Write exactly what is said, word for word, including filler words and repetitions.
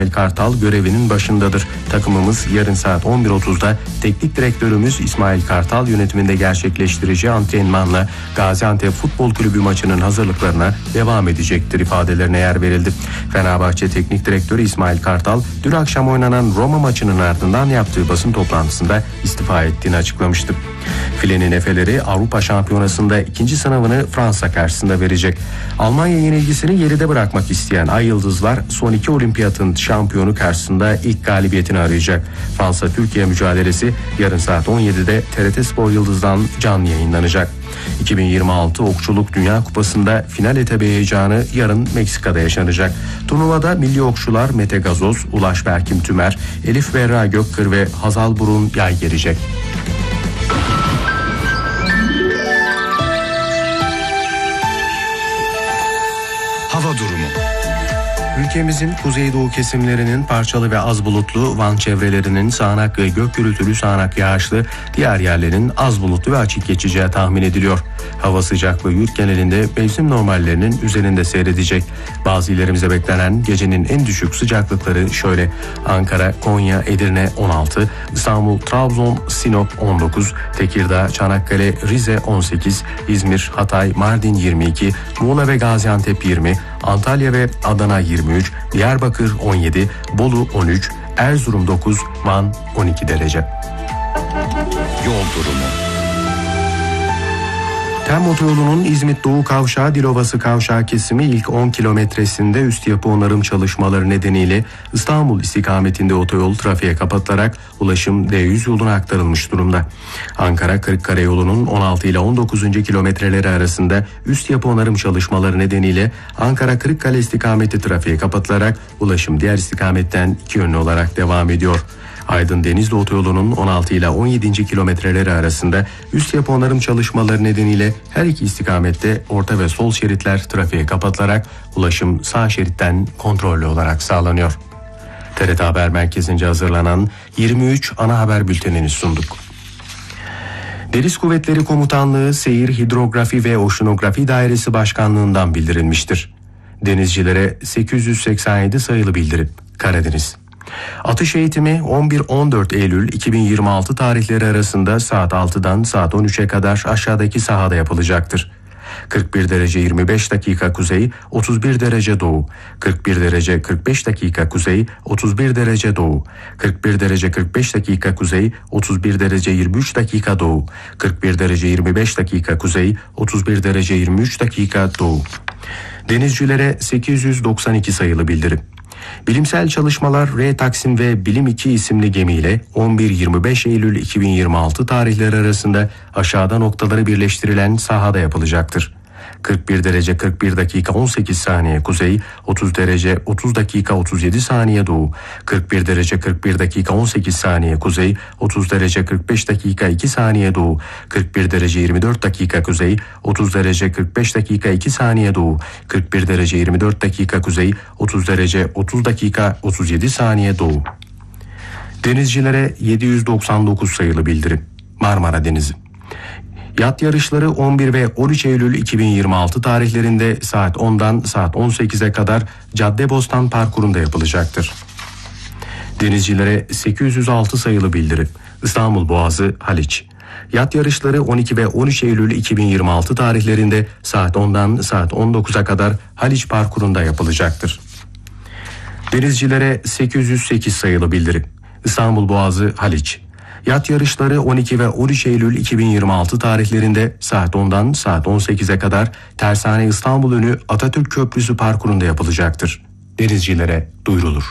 Kartal görevinin başındadır. Takımımız yarın saat on bir otuzda teknik direktörümüz İsmail Kartal yönetiminde gerçekleştireceği antrenmanla Gaziantep Futbol Kulübü maçının hazırlıklarına devam edecektir ifadelerine yer verildi. Fenerbahçe Teknik Direktörü İsmail Kartal dün akşam oynanan Roma maçının ardından yaptığı basın toplantısında istifa ettiğini açıklamıştı. Filenin Efeleri Avrupa Şampiyonası'nda ikinci sınavını Fransa karşısında verecek. Almanya yenilgisini geride bırakmak isteyen Ay Yıldızlar son iki olimpiyatın şampiyonu karşısında ilk galibiyetini arayacak. Fransa-Türkiye mücadelesi yarın saat on yedide T R T Spor Yıldız'dan canlı yayınlanacak. iki bin yirmi altı Okçuluk Dünya Kupası'nda final etabı heyecanı yarın Meksika'da yaşanacak. Turnuvada milli okçular Mete Gazoz, Ulaş Berkim Tümer, Elif Berra Gökkır ve Hazal Burun yay gelecek. Hava durumu. Ülkemizin kuzeydoğu kesimlerinin parçalı ve az bulutlu, Van çevrelerinin sağanak ve gök gürültülü sağanak yağışlı, diğer yerlerin az bulutlu ve açık geçeceği tahmin ediliyor. Hava sıcaklığı yurt genelinde mevsim normallerinin üzerinde seyredecek. Bazı illerimize beklenen gecenin en düşük sıcaklıkları şöyle: Ankara, Konya, Edirne on altı, İstanbul, Trabzon, Sinop on dokuz, Tekirdağ, Çanakkale, Rize on sekiz, İzmir, Hatay, Mardin yirmi iki, Muğla ve Gaziantep yirmi, Antalya ve Adana yirmi üç, Diyarbakır on yedi, Bolu on üç, Erzurum dokuz, Van on iki derece. Yol durumu. Tem otoyolunun İzmit Doğu Kavşağı Dilovası Kavşağı kesimi ilk on kilometresinde üst yapı onarım çalışmaları nedeniyle İstanbul istikametinde otoyol trafiğe kapatılarak ulaşım D yüz yoluna aktarılmış durumda. Ankara Kırıkkale yolunun on altı ile on dokuzuncu kilometreleri arasında üst yapı onarım çalışmaları nedeniyle Ankara Kırıkkale istikameti trafiğe kapatılarak ulaşım diğer istikametten iki yönlü olarak devam ediyor. Aydın Denizli Otoyolu'nun on altı ile on yedinci kilometreleri arasında üst yapı onarım çalışmaları nedeniyle her iki istikamette orta ve sol şeritler trafiğe kapatılarak ulaşım sağ şeritten kontrollü olarak sağlanıyor. T R T Haber Merkezi'nce hazırlanan yirmi üç ana haber bültenini sunduk. Deniz Kuvvetleri Komutanlığı Seyir Hidrografi ve Oşinografi Dairesi Başkanlığı'ndan bildirilmiştir. Denizcilere sekiz yüz seksen yedi sayılı bildirim. Karadeniz. Atış eğitimi on bir on dört Eylül iki bin yirmi altı tarihleri arasında saat altıdan saat on üçe kadar aşağıdaki sahada yapılacaktır. kırk bir derece yirmi beş dakika kuzey, otuz bir derece doğu, kırk bir derece kırk beş dakika kuzey, otuz bir derece doğu, kırk bir derece kırk beş dakika kuzey, otuz bir derece yirmi üç dakika doğu, kırk bir derece yirmi beş dakika kuzey, otuz bir derece yirmi üç dakika doğu. Denizcilere sekiz yüz doksan iki sayılı bildirim. Bilimsel çalışmalar R Taksim ve Bilim iki isimli gemiyle on bir yirmi beş Eylül iki bin yirmi altı tarihleri arasında aşağıda noktaları birleştirilen sahada yapılacaktır. kırk bir derece kırk bir dakika on sekiz saniye kuzey, otuz derece otuz dakika otuz yedi saniye doğu, kırk bir derece kırk bir dakika on sekiz saniye kuzey, otuz derece kırk beş dakika iki saniye doğu, kırk bir derece yirmi dört dakika kuzey, otuz derece kırk beş dakika iki saniye doğu, kırk bir derece yirmi dört dakika kuzey, otuz derece otuz dakika otuz yedi saniye doğu. Denizcilere yedi yüz doksan dokuz sayılı bildirim. Marmara Denizi. Yat yarışları on bir ve on üç Eylül iki bin yirmi altı tarihlerinde saat ondan saat on sekize kadar Caddebostan parkurunda yapılacaktır. Denizcilere sekiz yüz altı sayılı bildirim. İstanbul Boğazı, Haliç. Yat yarışları on iki ve on üç Eylül iki bin yirmi altı tarihlerinde saat ondan saat on dokuza kadar Haliç parkurunda yapılacaktır. Denizcilere sekiz yüz sekiz sayılı bildirim. İstanbul Boğazı, Haliç. Yat yarışları on iki ve on üç Eylül iki bin yirmi altı tarihlerinde saat ondan saat on sekize kadar Tersane İstanbul önü Atatürk Köprüsü parkurunda yapılacaktır. Denizcilere duyurulur.